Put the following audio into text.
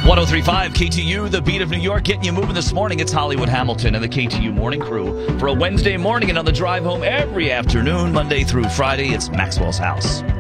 1035 KTU, the beat of New York, getting you moving this morning. It's Hollywood Hamilton and the KTU Morning Crew for a Wednesday morning and on the drive home every afternoon, Monday through Friday. It's Maxwell's House.